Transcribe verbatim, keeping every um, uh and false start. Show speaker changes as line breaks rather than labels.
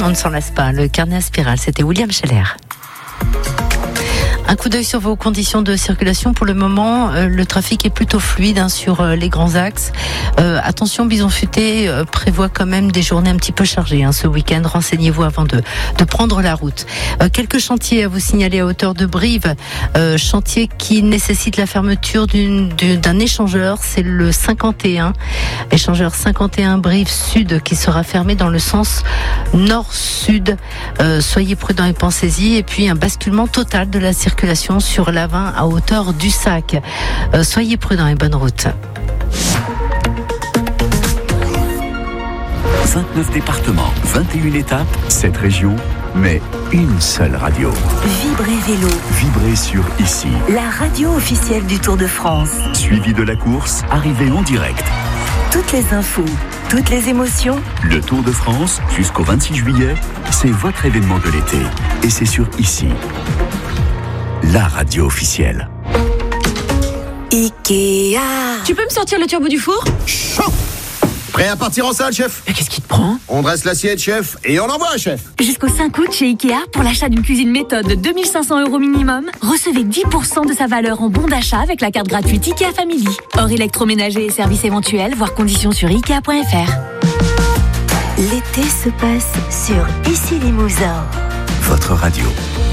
on ne s'en lasse pas. Le carnet à spirale, c'était William Scheller. Un coup d'œil sur vos conditions de circulation. Pour le moment, euh, le trafic est plutôt fluide hein, sur euh, les grands axes. Euh, attention, Bison Futé euh, prévoit quand même des journées un petit peu chargées hein, ce week-end. Renseignez-vous avant de, de prendre la route. Euh, quelques chantiers à vous signaler à hauteur de Brive. Euh, chantier qui nécessite la fermeture d'une, d'un échangeur. C'est le cinquante et un. Échangeur cinquante et un Brive Sud qui sera fermé dans le sens nord-sud. Euh, soyez prudents et pensez-y. Et puis un basculement total de la circulation sur l'A vingt à hauteur du Sac. Euh, soyez prudents et bonne route.
vingt-neuf départements, vingt et une étapes, sept régions, mais une seule radio.
Vibrez Vélo.
Vibrez sur Ici.
La radio officielle du Tour de France.
Suivi de la course, arrivée en direct.
Toutes les infos, toutes les émotions.
Le Tour de France, jusqu'au vingt-six juillet, c'est votre événement de l'été. Et c'est sur Ici. La radio officielle.
Ikea.
Tu peux me sortir le turbo du four ?
Chaud. Prêt à partir en salle, chef ?
Mais qu'est-ce qui te prend ?
On dresse l'assiette, chef, et on envoie, chef.
Jusqu'au cinq août chez Ikea, pour l'achat d'une cuisine méthode de deux mille cinq cents euros minimum, recevez dix pour cent de sa valeur en bon d'achat avec la carte gratuite Ikea Family. Hors électroménager et services éventuels, voire conditions sur ikea point f r.
L'été se passe sur Issy Limousin.
Votre radio.